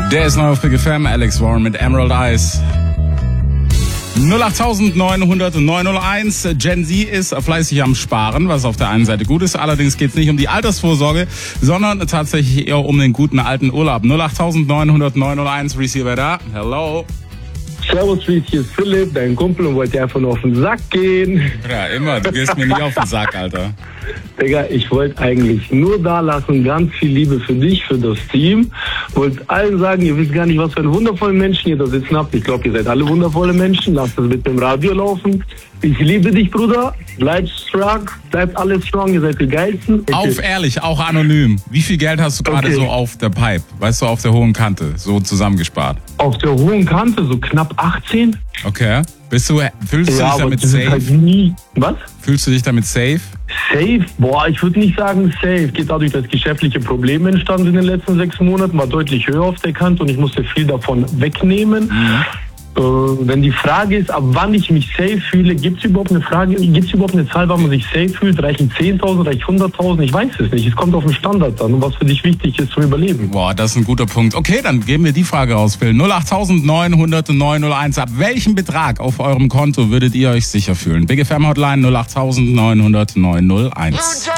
Der ist neu auf Big FM, Alex Warren mit Emerald Eyes. 08900 901. Gen Z ist fleißig am Sparen, was auf der einen Seite gut ist. Allerdings geht es nicht um die Altersvorsorge, sondern tatsächlich eher um den guten alten Urlaub. 08900 901. Receiver da. Hello. Servus, Reese, hier ist Philipp, dein Kumpel, und wollte einfach nur auf den Sack gehen. Ja, immer. Du gehst mir nicht auf den Sack, Alter. Digga, ich wollte eigentlich nur da lassen, ganz viel Liebe für dich, für das Team. Wollte allen sagen, ihr wisst gar nicht, was für einen wundervollen Menschen ihr da sitzen habt. Ich glaube, ihr seid alle wundervolle Menschen. Lasst es mit dem Radio laufen. Ich liebe dich, Bruder. Bleibt strong. Bleibt alles strong. Ihr seid die Geilsten. Auf ehrlich, auch anonym. Wie viel Geld hast du gerade so auf der Pipe? Weißt du, auf der hohen Kante, so zusammengespart? Auf der hohen Kante, so knapp 18. Okay. Fühlst du dich Ja, aber damit das ist safe? halt nie. Was? Fühlst du dich damit safe? Safe? Boah, ich würde nicht sagen safe. Geht dadurch, dass geschäftliche Probleme entstanden sind in den letzten 6 Monaten, war deutlich höher auf der Kante und ich musste viel davon wegnehmen. Wenn die Frage ist, ab wann ich mich safe fühle, gibt es überhaupt eine Zahl, wann man sich safe fühlt? Reichen 10.000, reicht 100.000? Ich weiß es nicht. Es kommt auf den Standard an und was für dich wichtig ist zum Überleben. Boah, das ist ein guter Punkt. Okay, dann geben wir die Frage raus, Phil. 08900 901. Ab welchem Betrag auf eurem Konto würdet ihr euch sicher fühlen? Big FM Hotline 08900 901.